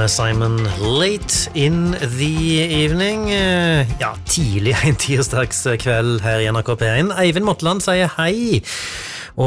Simon late in the evening. Ja, tidlig en tirsdagskveld her i NRK P1. Eivind Motland sier hei.